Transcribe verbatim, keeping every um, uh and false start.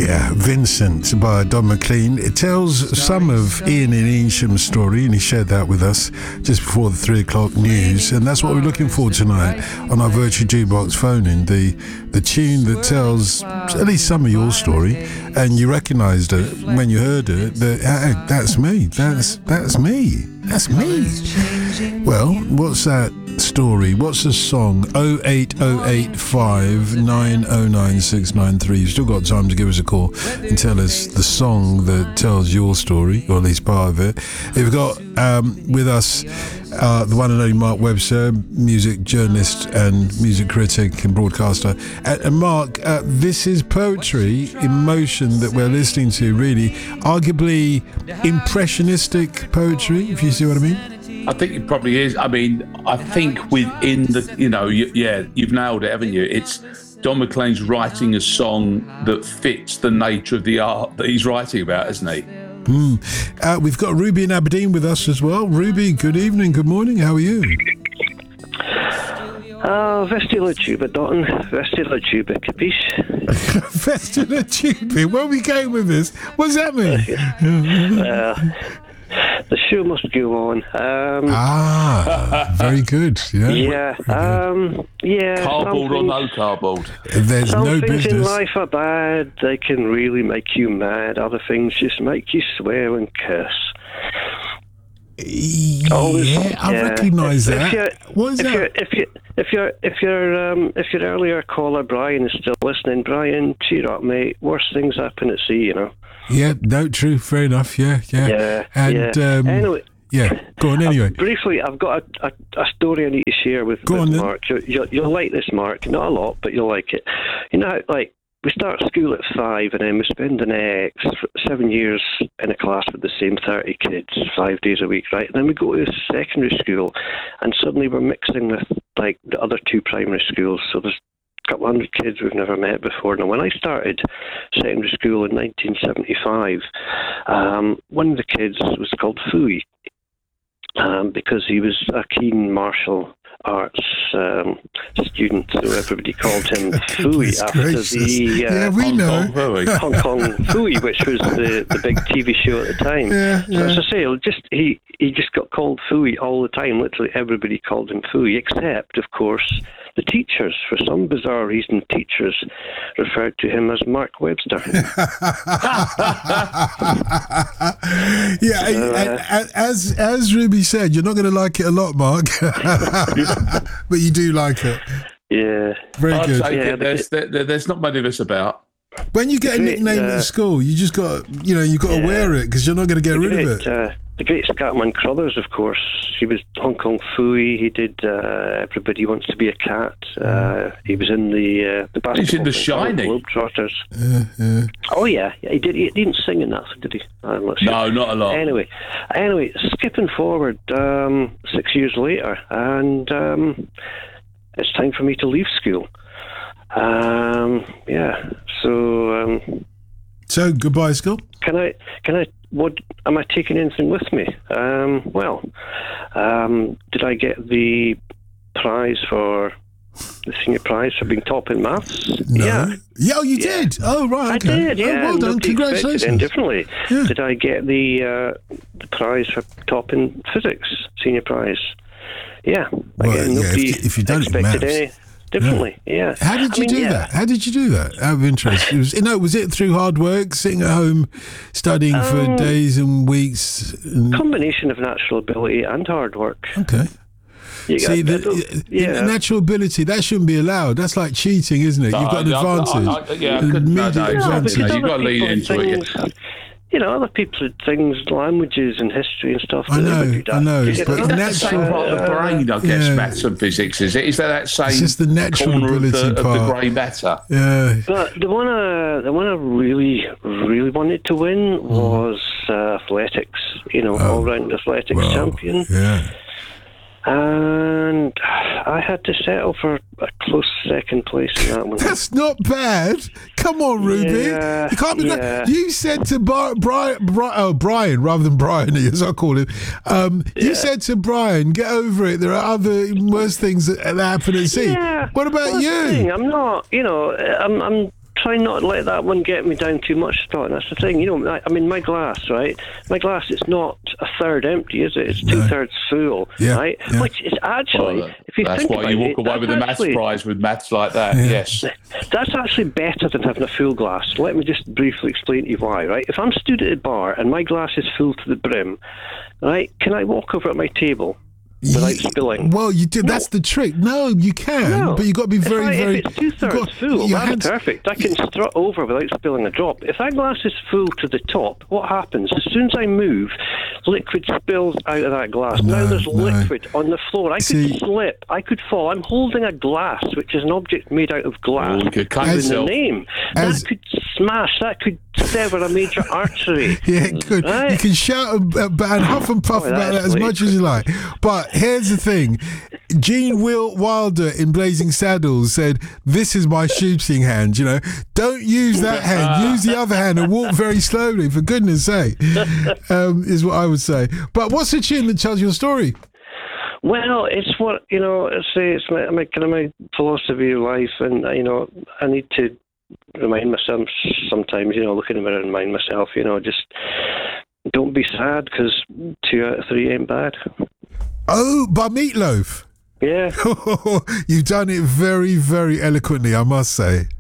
Yeah, Vincent by Don McLean. It tells some of Ian and Eansham's story, and he shared that with us just before the three o'clock news. And that's what we're looking for tonight on our Virtual Jukebox phone-in, the the tune that tells at least some of your story, and you recognised it when you heard it. That hey, that's me. That's that's me. That's me. Well, what's that story? What's the song? oh eight oh eight five nine oh nine six nine three. You've still got time to give us a call and tell us the song that tells your story, or at least part of it. We've got um, with us uh, the one and only Mark Webster, music journalist and music critic and broadcaster. And, and Mark, uh, this is poetry in motion that we're listening to, really. Arguably impressionistic poetry, if you see what I mean. I think it probably is. I mean, I think within the, you know, you, yeah, you've nailed it, haven't you? It's Don McLean's writing a song that fits the nature of the art that he's writing about, isn't he? Mm. Uh, we've got Ruby in Aberdeen with us as well. Ruby, good evening, good morning, how are you? Ah, Vestila Tuba, Dotton. Vestila Tuba, capiche? Vestila Tuba, where are we going with this? What does that mean? uh, The show must go on. Um, ah, very good. Yeah, yeah. Um, yeah. Cardboard or no cardboard? There's some no things business. in life are bad. They can really make you mad. Other things just make you swear and curse. Yeah, Always, I yeah. recognise if, that. If what is if that? You're, if you if you're if your um, if your earlier caller Brian is still listening, Brian, cheer up, mate. Worse things happen at sea, you know. Yeah, no, true, fair enough. Yeah, yeah. Yeah, and yeah. Um, anyway, yeah. Go on. Anyway, uh, briefly, I've got a, a, a story I need to share with, Go with on, Mark. You, you, you'll like this, Mark. Not a lot, but you'll like it. You know, how, like we start school at five, and then we spend the next seven years in a class with the same thirty kids, five days a week, right? And then we go to secondary school, and suddenly we're mixing with like the other two primary schools. So there's a couple hundred kids we've never met before. Now, when I started secondary school in nineteen seventy-five, um, one of the kids was called Fooey, um, because he was a keen martial arts um, student, so everybody called him Fooey after gracious. the uh, yeah, we Hong, know. Kong, Hong Kong Fooey, which was the, the big T V show at the time. Yeah, So yeah. as I say, just he he just got called Fooey all the time. Literally everybody called him Fooey, except of course the teachers. For some bizarre reason, teachers referred to him as Mark Webster. yeah, So, uh, and, and, as as Ruby said, you're not going to like it a lot, Mark, but you do like it. Yeah. Very I'll good. take Yeah, it. There's, there, there's not many of us about. When you get a great, nickname uh, at school, you just got, you know, you got to yeah. wear it because you're not going to get The rid great, of it. uh, the great Scatman Crothers, of course. He was Hong Kong Fooey. He did uh, Everybody Wants to Be a Cat. Uh, he was in the uh, the basketball. He's in The thing, Shining. Globetrotters. Yeah, yeah. Oh yeah, yeah, he did. He didn't sing in that, did he? I'm not sure. No, not a lot. Anyway, anyway, skipping forward um, six years later, and um, it's time for me to leave school. Um, yeah, so um, So goodbye, school. can I? Can I? What am I taking anything with me? Um, well, um, did I get the prize for the senior prize for being top in maths? No. Yeah. Yeah, oh, you Yeah. did. Oh, right. I Okay. did, yeah. Oh, well done. Nobody expected it Congratulations. differently. Yeah. Did I get the uh, the prize for top in physics, senior prize? Yeah. Well, Again, yeah, nobody if- if you've done it in expected maths. any differently. Yeah. How did I you mean, do yeah. that? How did you do that? Out of interest. It was, you know, was it through hard work, sitting at home, studying for Um, days and weeks? And, Combination of natural ability and hard work. okay. You See, got- the, yeah. natural ability, that shouldn't be allowed. That's like cheating, isn't it? You've got an I- I- advantage. I- I- yeah, I An couldn't- no, immediate no, Yeah, advantage. exactly. because You've other got to lean people into had it. things- You know, other people had things, languages and history and stuff. I that they know, were good I at. know, You but Is that the same natural- part of the brain, I guess, yeah. maths and physics, is it? Is that that same It's just the natural corner of ability the, of part. the grey matter? Yeah. But the one, I, the one I really, really wanted to win was uh, athletics. You know, Oh. all-round athletics Well, champion. yeah. And I had to settle for a close second place in that one. That's not bad. Come on, Ruby. Yeah, you can't be yeah. that. You said to Bar- Brian, Bri- oh, Brian, rather than Brian, as I call him. Um, You Yeah. said to Brian, get over it. There are other worse things that, that happen at sea. Yeah. What about Well, that's the thing. you? I'm not, you know, I'm, I'm try not to let that one get me down too much, Scott. That's the thing. You know, I, I mean, my glass, right? My glass, it's not a third empty, is it? It's two no. thirds full, yeah, right? Yeah. Which is actually, well, if you that's think why about you it, walk away with the maths actually, prize with maths like that. Yeah. Yes. That's actually better than having a full glass. Let me just briefly explain to you why, right? If I'm stood at a bar and my glass is full to the brim, right, can I walk over at my table without You- spilling? Well, you did. No. That's the trick. No, you can, No. but you got to be If very, I- very. If it's two you thirds got- full, your that's hands- perfect. I can strut over without spilling a drop. If that glass is full to the top, what happens? As soon as I move, liquid spills out of that glass. No, now there's no. liquid on the floor. I See- could slip. I could fall. I'm holding a glass, which is an object made out of glass. Oh, you could cut in the yourself. name. As- that could smash. That could sever a major artery. Yeah, good. Right. You can shout and, uh, and huff and puff Oh, about that's that as much as you like. But here's the thing. Gene Will Wilder in Blazing Saddles said, "This is my shooting hand, you know. Don't use that hand. Use the other hand and walk very slowly, for goodness sake," um, is what I would say. But what's the tune that tells your story? Well, it's what, you know, it's, it's my, my kind of my philosophy of life, and, you know, I need to remind myself sometimes, you know, look in the mirror and remind myself, you know, just don't be sad, because two out of three ain't bad. Oh, by Meatloaf. Yeah. You've done it very, very eloquently, I must say.